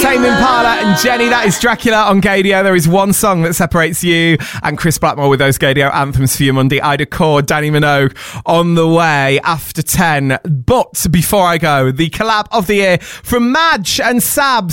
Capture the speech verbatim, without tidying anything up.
Tame Impala and Jenny, that is Dracula on Gaydio. There is one song that separates you and Chris Blackmore with those Gaydio anthems for you Monday. Ida Cord, Danny Minogue on the way after ten. But before I go, the collab of the year from Madge and Sabs.